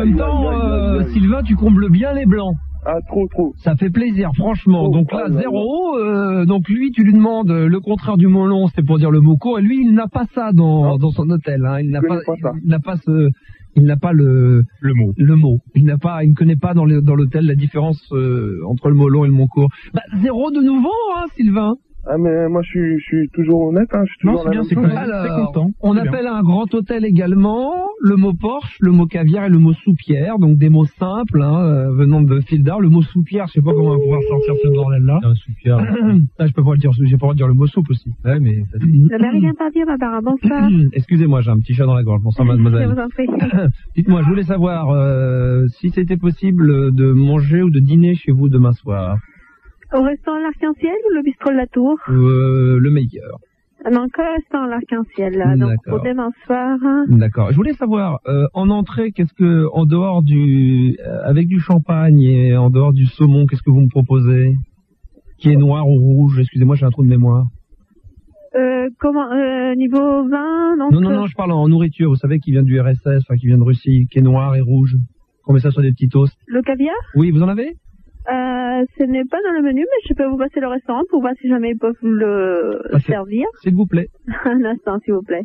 même temps, Sylvain, tu combles bien les blancs. Ah, trop. Ça fait plaisir, franchement. Donc là, 0. Donc lui, tu lui demandes le contraire du mot long, c'est pour dire le mot court. Et lui, il n'a pas ça dans son hôtel. Hein. Il n'a pas le mot. Il ne connaît pas dans l'hôtel la différence entre le mot long et le mot court. 0 de nouveau, hein, Sylvain. Ah, mais moi, je suis toujours honnête, hein. Je suis toujours content. On appelle un grand hôtel également le mot Porsche, le mot caviar et le mot soupière. Donc des mots simples, hein, venant de Fildar. Le mot soupière, je sais pas comment on va pouvoir sortir ce bordel-là. Soupière. Je peux pas le dire, j'ai pas le droit de dire le mot soupe aussi. Ouais, mais. Rien pas dire, Barbara, bonsoir. Excusez-moi, j'ai un petit chat dans la gorge. Bonsoir, mademoiselle. Je vous en prie. Dites-moi, je voulais savoir si c'était possible de manger ou de dîner chez vous demain soir. Au restaurant L'Arc-en-Ciel ou le bistrot de la Tour? Le meilleur. Donc, au restaurant L'Arc-en-Ciel, là. Donc, pour demain soir. D'accord. Je voulais savoir, en entrée, qu'est-ce que, en dehors avec du champagne et en dehors du saumon, qu'est-ce que vous me proposez? Qui est noir ou rouge? Excusez-moi, j'ai un trou de mémoire. Niveau vin, donc. Non, je parle en nourriture, vous savez, qui vient du RSS, enfin, qui vient de Russie, qui est noir et rouge. On met ça sur des petits toasts. Le caviar? Oui, vous en avez? Ce n'est pas dans le menu, mais je peux vous passer le restaurant pour voir si jamais ils peuvent le servir. S'il vous plaît. Un instant, s'il vous plaît.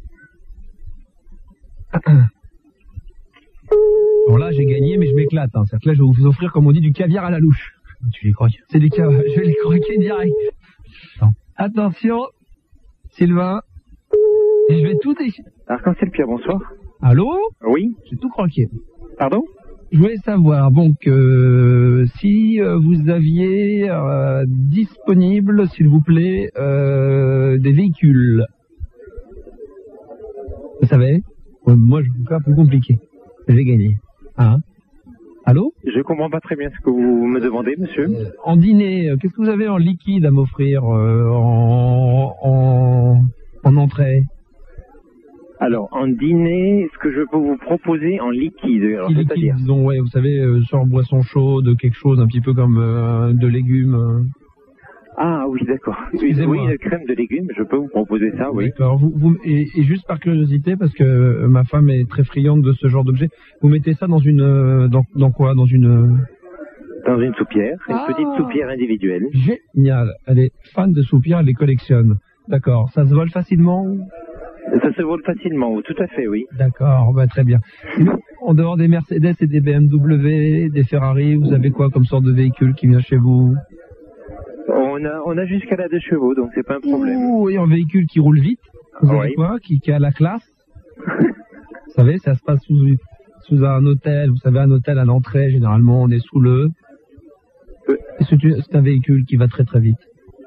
Bon, là, j'ai gagné, mais je m'éclate. Hein. C'est-à-dire que là, je vais vous offrir, comme on dit, du caviar à la louche. Tu les croques. C'est du caviar. Je vais les croquer direct. Non. Attention, Sylvain. Et je vais tout déchirer. Arc-en-Ciel Pierre, bonsoir. Allô? Oui. J'ai tout croqué. Pardon? Je voulais savoir, donc, si vous aviez disponible, s'il vous plaît, des véhicules. Vous savez, moi, je vais faire plus compliqué. J'ai gagné. Hein? Allô? Je comprends pas très bien ce que vous me demandez, monsieur. En dîner, qu'est-ce que vous avez en liquide à m'offrir en entrée? Alors, en dîner, ce que je peux vous proposer en liquide, alors, c'est-à-dire, disons, ouais, vous savez, genre boisson chaude, quelque chose un petit peu comme de légumes. Ah oui, d'accord. Oui, crème de légumes, je peux vous proposer ça, oui. D'accord. Et juste par curiosité, parce que ma femme est très friande de ce genre d'objet, vous mettez ça dans dans quoi? Dans une soupière, une petite soupière individuelle. Génial. Elle est fan de soupières, elle les collectionne. D'accord. Ça se vole facilement? Ça se vole facilement, tout à fait, oui. D'accord, très bien. En dehors des Mercedes et des BMW, des Ferrari, vous avez quoi comme sorte de véhicule qui vient chez vous? On a jusqu'à la 2 chevaux, donc c'est pas un problème. Et un véhicule qui roule vite? Vous avez quoi? Qui a la classe? Vous savez, ça se passe sous un hôtel. Vous savez, un hôtel à l'entrée, généralement, on est sous le... C'est un véhicule qui va très très vite.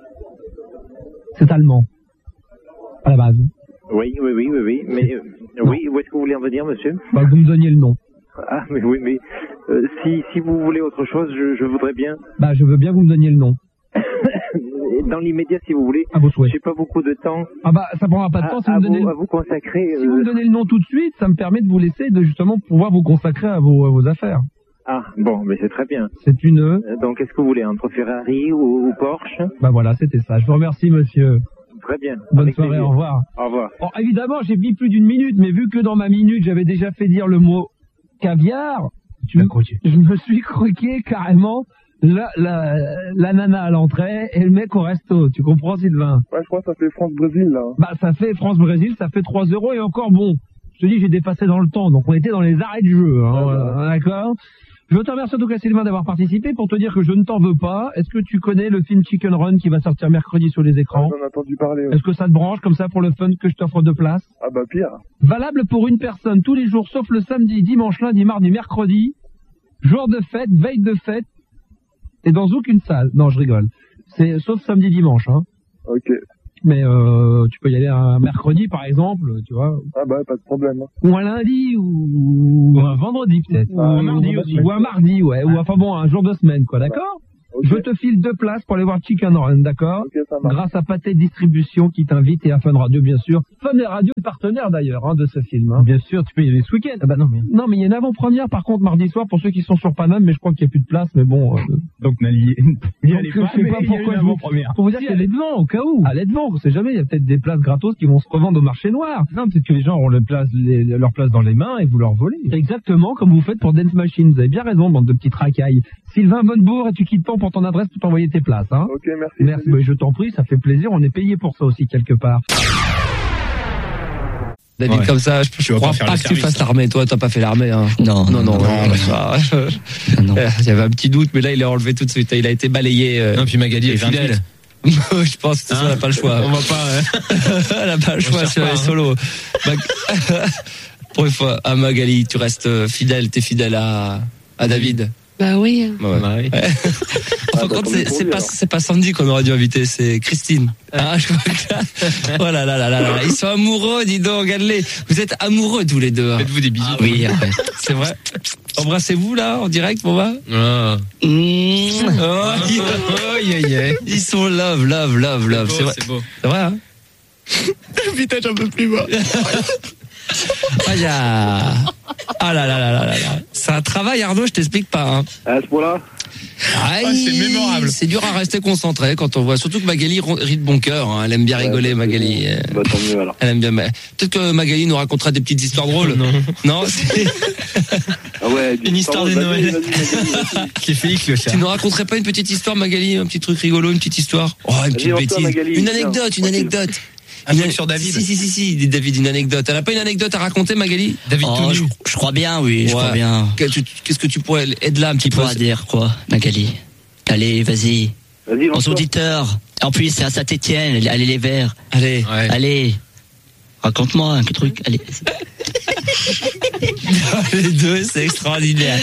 C'est allemand, à la base. Oui. Mais oui, où est-ce que vous voulez en venir, monsieur? Vous me donniez le nom. Ah, mais oui, mais si vous voulez autre chose, je voudrais bien. Je veux bien que vous me donniez le nom. Dans l'immédiat, si vous voulez. À vos souhaits. J'ai pas beaucoup de temps. Ça prendra pas de temps si vous me donnez. À vous consacrer. Si vous me donnez le nom tout de suite, ça me permet de vous laisser, de justement pouvoir vous consacrer à vos affaires. Ah, bon, mais c'est très bien. C'est une... Donc, qu'est-ce que vous voulez, entre Ferrari ou Porsche? Voilà, c'était ça. Je vous remercie, monsieur. Très bien. Bonne soirée, au revoir. Au revoir. Bon, évidemment, j'ai mis plus d'une minute, mais vu que dans ma minute, j'avais déjà fait dire le mot caviar, je me suis croqué carrément la nana à l'entrée et le mec au resto. Tu comprends, Sylvain? Ouais, je crois que ça fait France-Brésil, là. Ça fait France-Brésil, ça fait 3 € et encore bon. Je te dis, j'ai dépassé dans le temps, donc on était dans les arrêts du jeu, hein, d'accord? Je te remercie en tout cas, Sylvain, d'avoir participé. Pour te dire que je ne t'en veux pas, est-ce que tu connais le film Chicken Run qui va sortir mercredi sur les écrans? J'en ai entendu parler. Est-ce que ça te branche comme ça pour le fun que je t'offre 2 places? Ah pire. Valable pour une personne tous les jours, sauf le samedi, dimanche, lundi, mardi, mercredi. Jour de fête, veille de fête, et dans aucune salle. Non, je rigole. C'est sauf samedi, dimanche, hein. Ok. Mais tu peux y aller un mercredi, par exemple, tu vois. Ah pas de problème. Ou un lundi, ou un vendredi peut-être. Ou un mardi aussi. Ou un mardi, ouais. Ou enfin bon, un jour de semaine, quoi, d'accord? Okay. Je te file 2 places pour aller voir Chicken Run, d'accord? Ok, ça marche. Grâce à Pathé Distribution qui t'invite et à Fun Radio, bien sûr. Fun Radio est partenaire d'ailleurs de ce film. Bien sûr, tu peux y aller ce week-end. Ah bah non, mais il y a une avant-première par contre mardi soir pour ceux qui sont sur Paname, mais je crois qu'il n'y a plus de place, mais bon. Donc n'y allez pas. Je sais pas pourquoi pour vous dire qu'elle est devant au cas où. Elle est devant, vous savez jamais, il y a peut-être des places gratos qui vont se revendre au marché noir. Non, peut-être que les gens auront leur place dans les mains et vous leur volez. Exactement comme vous faites pour Dance Machine. Vous avez bien raison, bande de petits racailles. Sylvain Bonnebourg, et tu quittes pas pour ton adresse pour t'envoyer tes places, hein. Ok, merci. Merci, bah, je t'en prie, ça fait plaisir, on est payé pour ça aussi quelque part. David, ouais. Comme ça, je crois pas que tu fasses l'armée. Toi, t'as pas fait l'armée, hein. Non. Il y avait un petit doute, mais là, il est enlevé tout de suite. Il a été balayé. Non, puis Magali est fidèle. Je pense que ça, on n'a pas le choix. On va pas, Elle n'a pas le choix sur les solos. Pour une fois, à Magali, tu restes fidèle, t'es fidèle à David. Bah oui. Ouais. Par contre, c'est pas Sandy qu'on aurait dû inviter, c'est Christine. Ah, je crois que là, oh là. Ils sont amoureux, dis donc, regarde-les. Vous êtes amoureux tous les deux. Faites-vous des bisous. Oui, c'est vrai. Embrassez-vous là, en direct, mon va. Ils sont love. C'est beau. C'est vrai, hein? Putain, j'en peux plus, moi. Ah là. C'est un travail, Arnaud, je t'explique pas, hein. À ce point-là. C'est mémorable. C'est dur à rester concentré quand on voit, surtout que Magali rit de bon cœur, hein. Elle aime bien rigoler, Magali. Bah, tant mieux, alors. Elle aime bien. Peut-être que Magali nous racontera des petites histoires drôles. Non, c'est... Ah ouais, une histoire de Noël. Vas-y. Qui est Félix le chat. Tu nous raconterais pas une petite histoire, Magali, un petit truc rigolo, une petite histoire? Oh, une petite bêtise. Magali, une anecdote. Un truc sur David. Si, dit David, une anecdote. Elle a pas une anecdote à raconter, Magali? David tout nu. Je crois bien, oui, je crois bien. Qu'est-ce que tu pourrais aider là un petit peu? Tu pourras dire quoi, Magali? Allez, vas-y. Aux auditeurs. En plus, c'est à Saint-Étienne. Allez, les Verts. Allez. Ouais. Allez. Raconte-moi un truc. Allez. Les deux, c'est extraordinaire.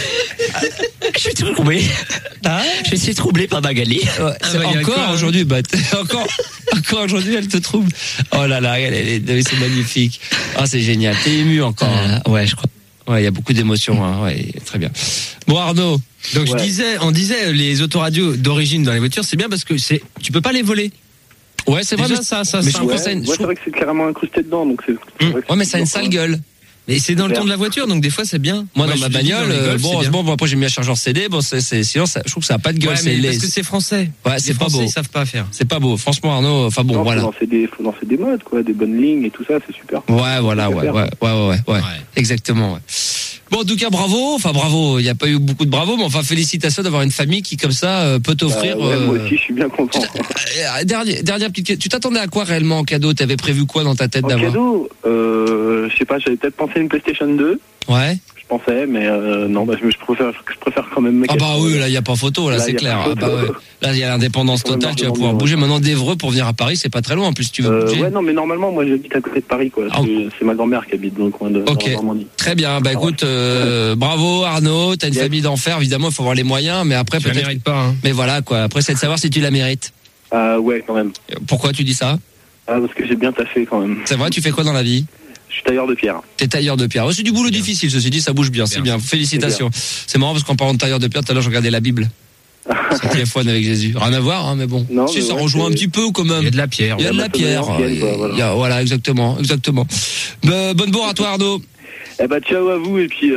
Je suis troublé. Je suis troublé par Magali. Encore aujourd'hui, encore aujourd'hui, elle te trouble. Oh là là, c'est magnifique. Ah, c'est génial. T'es ému encore. Ouais, je crois. Ouais, il y a beaucoup d'émotions, hein. Ouais, très bien. Bon, Arnaud. Donc on disait les autoradios d'origine dans les voitures, c'est bien parce que tu peux pas les voler. Ouais, c'est vrai. Déjà, ça. Mais je trouve que c'est vrai que c'est carrément incrusté dedans, donc c'est. Ouais, mais ça a une sale gueule. Mais c'est dans le ton de la voiture, donc des fois c'est bien. Moi, dans ma bagnole, bon, après j'ai mis un chargeur CD, sinon je trouve que ça a pas de gueule, ouais, c'est parce que c'est français. Ouais, c'est pas beau. Ils savent pas faire. C'est pas beau, franchement, Arnaud. Enfin bon, voilà. Faut lancer des modes, quoi, des bonnes lignes et tout ça, c'est super. Ouais, voilà, ouais. Exactement, ouais. Bon, en tout cas, bravo. Il n'y a pas eu beaucoup de bravo, mais enfin, félicitations d'avoir une famille qui, comme ça, peut t'offrir. Moi aussi, je suis bien content. Dernière petite question. Tu t'attendais à quoi réellement en cadeau? T'avais prévu quoi dans ta tête d'avoir? En cadeau, je sais pas, j'avais peut-être pensé à une PlayStation 2. Ouais. Je pensais, mais non, je préfère quand même. Ah bah oui, là il y a pas photo, là c'est clair. Ah bah ouais. Là il y a l'indépendance totale, tu vas pouvoir bouger. Maintenant d'Evreux pour venir à Paris, c'est pas très loin en plus, tu veux bouger. Ouais, non, mais normalement moi j'habite à côté de Paris, quoi. C'est ma grand-mère qui habite dans le coin de Normandie. Très bien. Bah écoute, bravo Arnaud, t'as une famille d'enfer, évidemment, il faut avoir les moyens, mais après peut-être. Tu la mérites pas. Hein. Mais voilà quoi. Après c'est de savoir si tu la mérites. Ouais, quand même. Pourquoi tu dis ça? Parce que j'ai bien taffé quand même. C'est vrai, tu fais quoi dans la vie? Je suis tailleur de pierre. T'es tailleur de pierre. C'est du boulot difficile, ceci dit, ça bouge bien, c'est bien. Félicitations. C'est marrant parce qu'en parlant de tailleur de pierre, tout à l'heure, je regardais la Bible. C'est téléphone avec Jésus. Rien à voir, hein, mais bon. Non, si, ça rejoint un petit peu quand même. Il y a de la pierre. Il y a de la pierre. Voilà, exactement. Bonne bourre à toi, Arnaud. Eh bah, ciao à vous, et puis,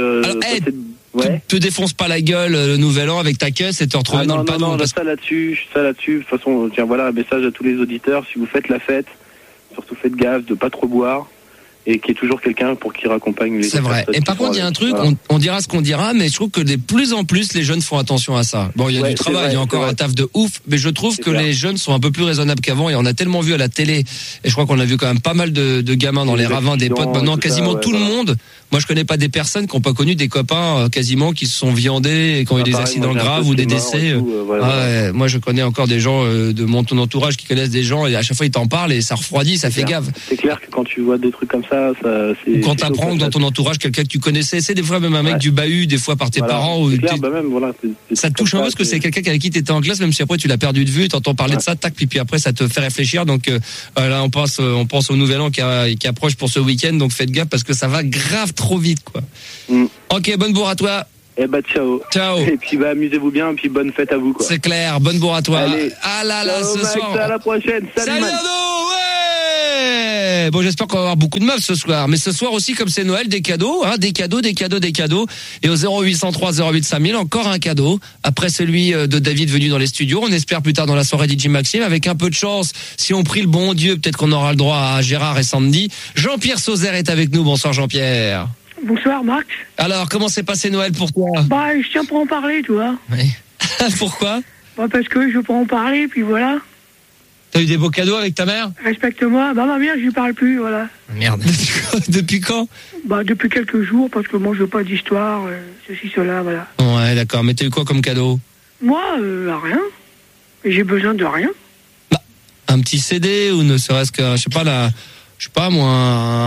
te défonce pas la gueule le nouvel an avec ta caisse et te retrouver dans le panneau. Non, ça là-dessus. De toute façon, tiens, voilà, un message à tous les auditeurs. Si vous faites la fête, surtout faites gaffe de pas trop boire. Et qu'il y ait toujours quelqu'un pour qui raccompagne les. C'est vrai. Et par contre, il y a un truc, on dira ce qu'on dira, mais je trouve que de plus en plus, les jeunes font attention à ça. Bon, il y a du travail, il y a encore un taf de ouf, mais je trouve que les jeunes sont un peu plus raisonnables qu'avant, et on a tellement vu à la télé, et je crois qu'on a vu quand même pas mal de gamins dans les ravins, des potes, maintenant quasiment tout le monde. Moi, je connais pas des personnes qui n'ont pas connu des copains quasiment qui se sont viandés et qui ont eu des accidents graves ou des décès. Moi, je connais encore des gens de mon entourage qui connaissent des gens, et à chaque fois ils t'en parlent et ça refroidit, ça fait gaffe. C'est clair que quand tu vois des trucs comme ça, ou quand t'apprends dans ton entourage quelqu'un que tu connaissais, c'est des fois même un mec du bahut, des fois par tes parents, ou ça te touche un peu parce que c'est quelqu'un avec qui t'étais en classe, même si après tu l'as perdu de vue, t'entends parler de ça, tac, puis après ça te fait réfléchir. Donc là on pense au nouvel an qui approche pour ce week-end, donc faites gaffe parce que ça va grave trop vite, quoi. Ok, bonne bourre à toi. Eh bah ciao. Ciao. Et puis bah amusez-vous bien, et puis bonne fête à vous quoi. C'est clair, bonne bourre à toi. Allez. Ah là là, Ciao, ce Max, soir. à la prochaine. Salut man. Ouais. Bon, j'espère qu'on va avoir beaucoup de meufs ce soir. Mais ce soir aussi, comme c'est Noël, des cadeaux, hein, des cadeaux. Et au 0803 08 5000, encore un cadeau. Après celui de David venu dans les studios. On espère plus tard dans la soirée DJ Maxime. Avec un peu de chance, si on prie le bon Dieu, peut-être qu'on aura le droit à Gérard et Sandy. Jean-Pierre Sauzère est avec nous. Bonsoir Jean-Pierre. Bonsoir Max. Alors, comment s'est passé Noël pour toi? Bah, je tiens pour en parler, tu vois. Oui. Pourquoi? Bah, parce que je veux pas en parler, puis voilà. T'as eu des beaux cadeaux avec ta mère? Respecte-moi. Bah, ma mère, je lui parle plus, voilà. Merde. Depuis quand? Bah, depuis quelques jours, parce que moi, je veux pas d'histoire, ceci, cela, voilà. Ouais, d'accord. Mais t'as eu quoi comme cadeau? Moi, rien. Et j'ai besoin de rien. Bah, un petit CD ou ne serait-ce que, je sais pas moi,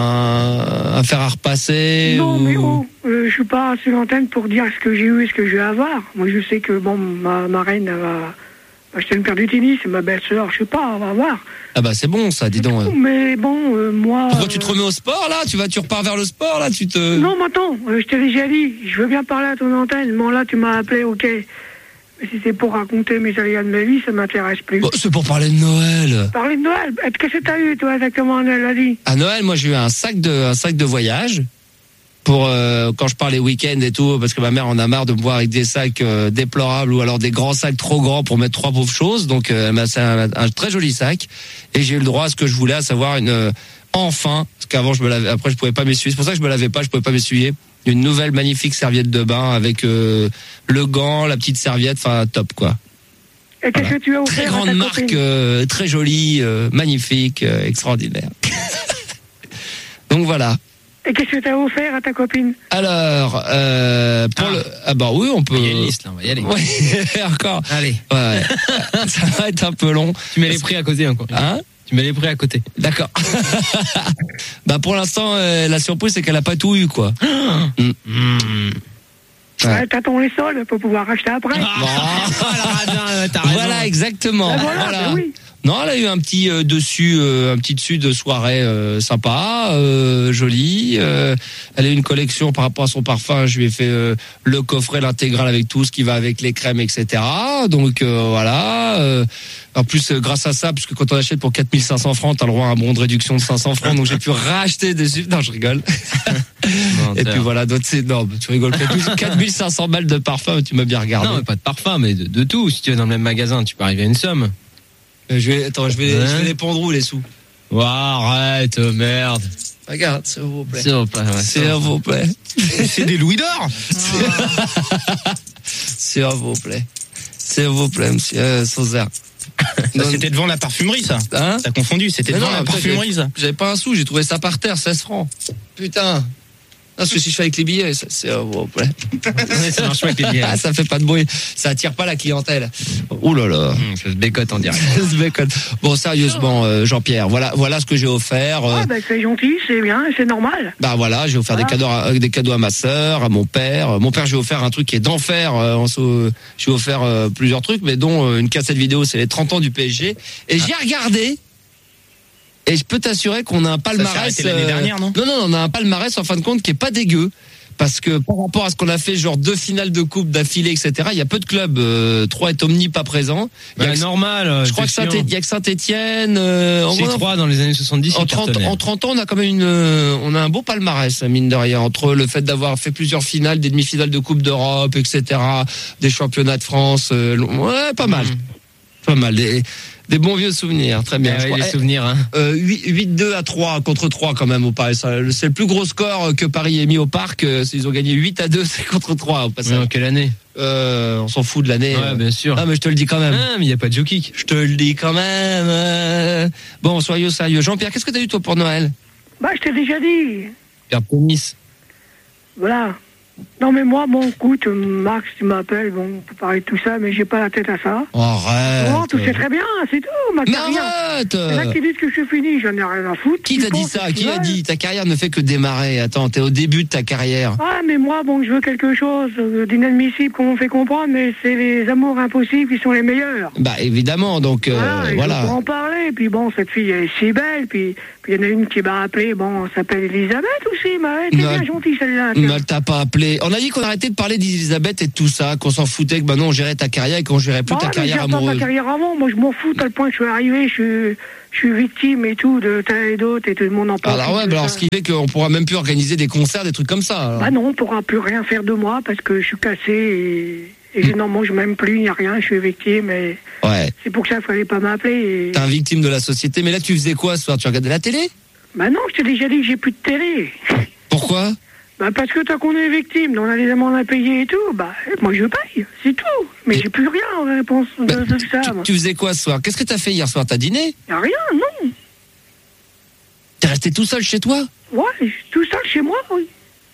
un fer à repasser. Non, ou... mais je suis pas sur l'antenne pour dire ce que j'ai eu et ce que je vais avoir. Moi, je sais que, bon, ma reine, elle va acheter une paire de tennis, et ma belle-sœur, je sais pas, on va voir. Ah bah c'est bon ça, dis donc. Mais bon, moi... Pourquoi tu te remets au sport là? Tu repars vers le sport là? Non, mais attends, je t'ai déjà dit, je veux bien parler à ton antenne. Bon, là, tu m'as appelé, ok. Mais si c'est pour raconter mes aléas de ma vie, ça m'intéresse plus. Bon, c'est pour parler de Noël. Parler de Noël? Qu'est-ce que t'as eu, toi, exactement, à Noël, dit? À Noël, moi j'ai eu un sac de voyage. Pour quand je pars les week-ends et tout, parce que ma mère en a marre de me voir avec des sacs déplorables ou alors des grands sacs trop grands pour mettre 3 pauvres choses. Donc elle m'a fait un très joli sac et j'ai eu le droit à ce que je voulais, à savoir enfin, parce qu'avant après je pouvais pas m'essuyer. C'est pour ça que je me lavais pas, je pouvais pas m'essuyer. Une nouvelle magnifique serviette de bain avec le gant, la petite serviette, enfin top quoi. Et qu'est-ce que tu as offert? Très grande marque, très jolie, magnifique, extraordinaire. Donc voilà. Et qu'est-ce que tu as offert à ta copine? Alors, ah bah oui, on peut. Il y a une liste là, on va y aller. Ouais, encore. Allez. Ouais. Ça va être un peu long. Tu mets les prix à côté encore. Hein? Tu mets les prix à côté. D'accord. Bah pour l'instant, la surprise c'est qu'elle a pas tout eu quoi. Ouais. T'attends les soldes pour pouvoir racheter après. Voilà, exactement. Voilà. Ben oui. Non, elle a eu un petit dessus de soirée sympa, joli. Elle a eu une collection par rapport à son parfum. Je lui ai fait le coffret, l'intégrale avec tout ce qui va avec les crèmes, etc. Donc voilà. En plus, grâce à ça, puisque quand on achète pour 4500 francs, t'as le droit à un bon de réduction de 500 francs. Donc j'ai pu racheter dessus. Non, je rigole. Et puis voilà, d'autres c'est non, tu rigoles pas. 4500 balles de parfum, tu m'as bien regardé. Non, mais pas de parfum, mais de tout. Si tu vas dans le même magasin, tu peux arriver à une somme. Je vais les pondre où les sous? Oh, arrête, merde. Regarde, s'il vous plaît. S'il vous plaît. Ouais, s'il vous plaît. C'est des louis d'or. S'il vous plaît. S'il vous plaît, monsieur Sauzère. C'était devant la parfumerie, ça. Hein? T'as confondu, c'était devant la parfumerie, ça. J'avais pas un sou, j'ai trouvé ça par terre, 16 francs. Putain. Non, parce que si je fais avec les billets, s'il vous plaît. Ça marche pas avec les billets. Ah, ça fait pas de bruit. Ça attire pas la clientèle. Ouh là là. Ça se bécote en direct. Ça se bécote. Bon, sérieusement, Jean-Pierre, voilà ce que j'ai offert. Ah, bah, c'est gentil, c'est bien, c'est normal. Bah voilà, j'ai offert des cadeaux à ma sœur, à mon père. Mon père, j'ai offert un truc qui est d'enfer. J'ai offert plusieurs trucs, mais dont une cassette vidéo, c'est les 30 ans du PSG. Et j'ai regardé. Et je peux t'assurer qu'on a un palmarès. Ça s'est arrêté l'année dernière, non? Non, on a un palmarès en fin de compte qui est pas dégueu. Parce que par rapport à ce qu'on a fait, genre 2 finales de coupe d'affilée, etc., il y a peu de clubs. 3 est Omni pas présent. Normal. Je crois que il y a que Saint-Étienne. C'est 3 dans les années 70. En 30 ans, on a quand même on a un beau palmarès, mine de rien, entre le fait d'avoir fait plusieurs finales, des demi-finales de Coupe d'Europe, etc., des championnats de France. Ouais, pas mal. Pas mal. Des bons vieux souvenirs, très bien. Les souvenirs, hein. 8-2 à 3 contre 3 quand même au Paris. C'est le plus gros score que Paris ait mis au Parc. Ils ont gagné 8-2, c'est contre 3 au passage. Mais quelle année? On s'en fout de l'année. Ouais, bien sûr. Ah, mais je te le dis quand même. Ah, mais il y a pas de jockey. Je te le dis quand même. Bon, soyez sérieux. Jean-Pierre, qu'est-ce que t'as eu toi pour Noël? Bah, je t'ai déjà dit. Pierre Pénis. Voilà. Non, mais moi, bon, écoute, Max, tu m'appelles, bon, on peut parler de tout ça, mais j'ai pas la tête à ça. Arrête. Bon, tout c'est très bien, c'est tout, ma carrière. Arrête. C'est là qui disent que je suis fini, j'en ai rien à foutre. Qui t'a dit ça? Qui a dit? Ta carrière ne fait que démarrer. Attends, t'es au début de ta carrière. Ah, mais moi, bon, je veux quelque chose d'inadmissible qu'on me fait comprendre, mais c'est les amours impossibles qui sont les meilleurs. Bah, évidemment, donc, voilà. voilà. Je peux en parler, puis bon, cette fille, elle est si belle, puis Puis il y en a une qui m'a appelé, bon, elle s'appelle Elisabeth aussi, mais elle était bien gentille celle-là. Mais elle t'a pas appelé. On a dit qu'on arrêtait de parler d'Elisabeth et de tout ça, qu'on s'en foutait, que maintenant on gérait ta carrière et qu'on gérait plus ta carrière amoureuse. Pas ma carrière avant, moi je m'en fous, tel point que je suis arrivé, je suis victime et tout, de tas et d'autres, et tout le monde en parle. Alors ouais, alors ce qui fait qu'on pourra même plus organiser des concerts, des trucs comme ça. Alors. Bah non, on pourra plus rien faire de moi parce que je suis cassé et je n'en mange même plus, il n'y a rien, je suis victime et c'est pour ça qu'il fallait pas m'appeler. T'es un victime de la société, mais là tu faisais quoi ce soir? Tu regardais la télé? Bah non, je t'ai déjà dit que j'ai plus de télé. Pourquoi? Bah parce que tant qu'on est victime, on a des amendes à payer et tout, bah moi je paye, c'est tout. Mais j'ai plus rien en réponse de ça. Tu faisais quoi ce soir? Qu'est-ce que t'as fait hier soir? T'as dîné? Y'a rien, non. T'es resté tout seul chez toi? Ouais, tout seul chez moi, oui.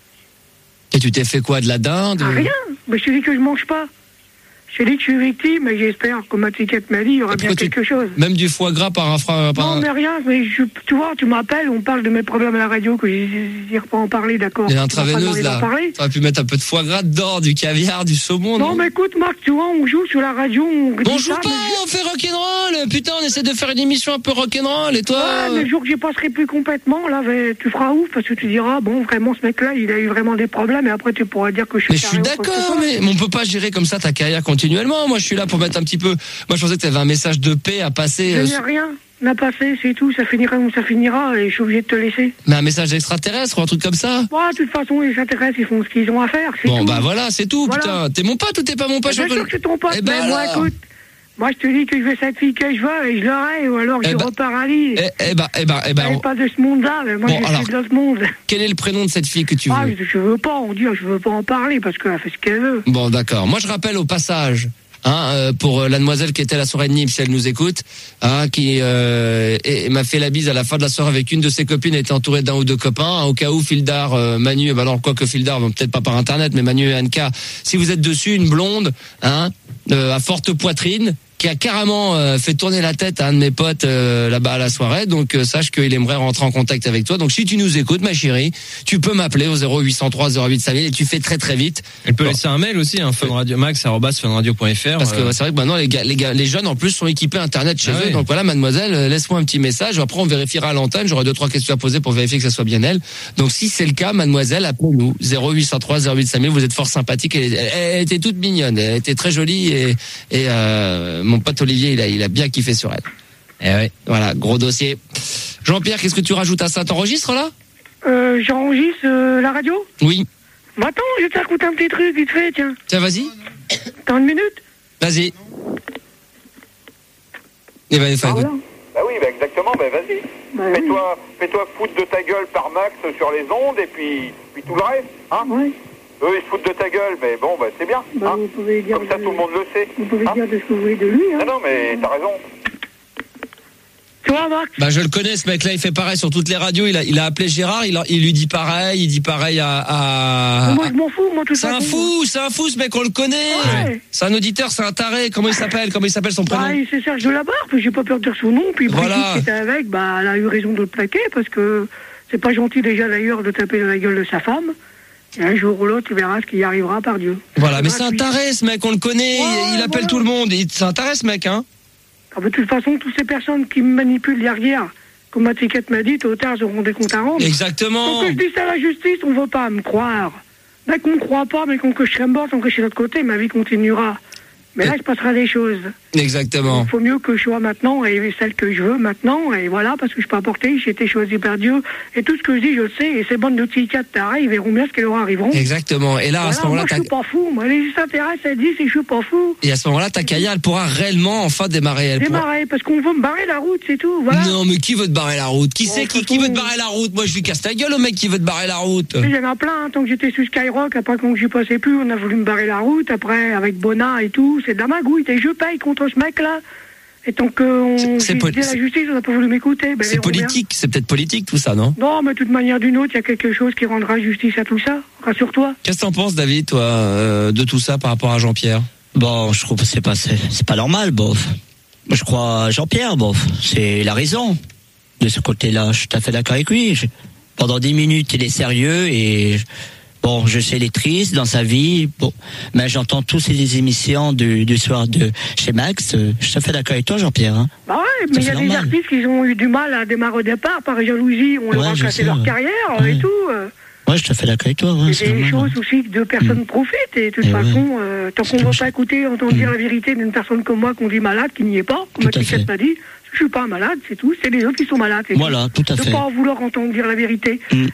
Et tu t'es fait quoi? De la dinde? Rien, mais je te dis que je mange pas. Je t'ai dit que je suis victime, mais j'espère, comme ma tiquette m'a dit, il y aura bien quelque chose. Même du foie gras par un... Non, mais rien, mais tu vois, tu m'appelles, on parle de mes problèmes à la radio, que je n'ai pas en parler, d'accord. Il y a l'intraveineuse, là. T'aurais pu mettre un peu de foie gras dedans, du caviar, du saumon, non, mais écoute, Marc, tu vois, on joue sur la radio, on joue pas, on fait rock'n'roll. Putain, on essaie de faire une émission un peu rock'n'roll, et toi? Ouais, le jour que j'y passerai plus complètement, là, tu feras ouf, parce que tu diras, bon, vraiment, ce mec-là, il a eu vraiment des problèmes, et après, tu pourras dire que je suis... Mais je suis d'accord, mais on peut pas gérer comme ça ta carrière continuellement. Moi, je suis là pour mettre un petit peu... Moi, je pensais que tu avais un message de paix à passer... Je n'ai rien à passer, c'est tout. Ça finira où ça finira, et je suis obligé de te laisser. Mais un message extraterrestre ou un truc comme ça? Ouais, de toute façon, les extraterrestres, ils font ce qu'ils ont à faire, c'est bon, tout. bah voilà, c'est tout, voilà. Putain. T'es mon pote ou t'es pas mon pote? Bien sûr que c'est ton pote, mais moi, écoute... Moi, je te dis que je veux cette fille que je veux et je l'aurai, ou alors je repars à Lille. Pas de ce monde-là, mais moi, je suis de l'autre monde. Quel est le prénom de cette fille que tu veux? Ah, je veux pas, je veux pas en parler parce qu'elle fait ce qu'elle veut. Bon, d'accord. Moi, je rappelle au passage, pour la demoiselle qui était à la soirée de Nîmes, si elle nous écoute, qui m'a fait la bise à la fin de la soirée avec une de ses copines, elle était entourée d'un ou deux copains, au cas où Fildar, Manu, non, quoique Fildar, peut-être pas par internet, mais Manu et Anka, si vous êtes dessus, une blonde, à forte poitrine, qui a carrément fait tourner la tête à un de mes potes là-bas à la soirée, donc sache qu'il aimerait rentrer en contact avec toi. Donc si tu nous écoutes, ma chérie, tu peux m'appeler au 0803 08 5000 et tu fais très très vite. Elle peut laisser un mail aussi, funradiomax@funradio.fr. Parce que c'est vrai que maintenant les jeunes en plus sont équipés internet chez eux. Donc voilà, mademoiselle, laisse-moi un petit message. Après on vérifiera à l'antenne. J'aurai 2-3 questions à poser pour vérifier que ça soit bien elle. Donc si c'est le cas, mademoiselle, appelez-nous 0803 08 5000. Vous êtes fort sympathique. Elle était toute mignonne. Elle était très jolie et mon pote Olivier, il a bien kiffé sur elle. Eh ouais. Voilà, gros dossier. Jean-Pierre, qu'est-ce que tu rajoutes à ça? T'enregistres là? J'enregistre la radio? Oui. Bah attends, je vais te raconter un petit truc vite fait, tiens. Tiens, vas-y. T'as une minute? Vas-y. Eh ben, bah oui, bah exactement, bah vas-y. Bah, fais-toi foutre de ta gueule par Max sur les ondes et puis tout le reste, hein? Oui. Eux, ils se foutent de ta gueule, mais bon, bah c'est bien. Bah, vous pouvez dire comme ça, tout le monde le sait. Vous pouvez dire de ce que vous voulez de lui, hein. Non, mais t'as raison. Tu vois, Max? Bah, je le connais, ce mec-là, il fait pareil sur toutes les radios. Il a appelé Gérard, il lui dit pareil, il dit pareil à... Moi, je m'en fous, moi, tout ça. C'est un fou, ce mec, on le connaît. Ouais. C'est un auditeur, c'est un taré. Comment il s'appelle son prénom? Bah, c'est Serge Delabarre, puis j'ai pas peur de dire son nom. Puis Brigitte qui était avec, bah, elle a eu raison de le plaquer, parce que c'est pas gentil déjà, d'ailleurs, de taper dans la gueule de sa femme. Et un jour ou l'autre, tu verras ce qui y arrivera par Dieu. Voilà, mais c'est un taré, ce mec, on le connaît, il appelle tout le monde. C'est un taré, ce mec, hein. Ah, de toute façon, toutes ces personnes qui me manipulent derrière, comme ma tiquette m'a dit, tôt ou tard, ils auront des comptes à rendre. Exactement. Donc, je dis ça à la justice, on veut pas me croire. Là, qu'on me croit pas, mais qu'on que je serai mort, sans que je suis de l'autre côté, ma vie continuera. Mais là, il se passera des choses. Exactement. Il faut mieux que je sois maintenant, et celle que je veux maintenant, et voilà, parce que je peux apporter, j'ai été choisi par Dieu, et tout ce que je dis, je le sais, et ces bandes de psychiatres tarés, ils verront bien ce qu'ils leur arriveront. Exactement. Et là, voilà, à ce moment-là, moi, je suis pas fou, moi, les extraterrestres, elles disent, et je suis pas fou. Et à ce moment-là, ta carrière, elle pourra réellement enfin démarrer. Parce qu'on veut me barrer la route, c'est tout, voilà. Non, mais qui veut te barrer la route? Qui veut te barrer la route? Moi, je lui casse ta gueule au mec qui veut te barrer la route. Il y en a plein, hein, tant que j'étais sur Skyrock, après quand j'y passais plus, on a voulu me barrer la route, après, avec Bona et tout, c'est de la magouille, je paye contre ce mec-là. Et tant qu'on dit la justice, on n'a pas voulu m'écouter. Ben, c'est politique, c'est peut-être politique tout ça, non? Non, mais de toute manière d'une autre, il y a quelque chose qui rendra justice à tout ça. Rassure-toi. Qu'est-ce que t'en penses, David, toi, de tout ça par rapport à Jean-Pierre? Bon, je trouve que c'est pas normal, bof. Je crois Jean-Pierre, bof. C'est la raison. De ce côté-là, je suis tout à fait d'accord avec lui. Pendant 10 minutes, il est sérieux et... Bon, je sais, il est triste dans sa vie. Bon, mais j'entends tous ces émissions du soir chez Max. Je suis tout à fait d'accord avec toi, Jean-Pierre. Hein. Bah ouais, mais il y a des artistes qui ont eu du mal à démarrer au départ par jalousie. On leur a cassé leur carrière et tout. Ouais, je te fais d'accord avec toi. Ouais, il y a des choses aussi que deux personnes profitent. Et de toute façon, tant qu'on ne va pas écouter, entendre dire la vérité d'une personne comme moi qu'on dit malade, qui n'y est pas, comme Mathieu m'a dit. Je suis pas malade, c'est tout. C'est les autres qui sont malades. Voilà, tout à fait. De pas vouloir entendre dire la vérité.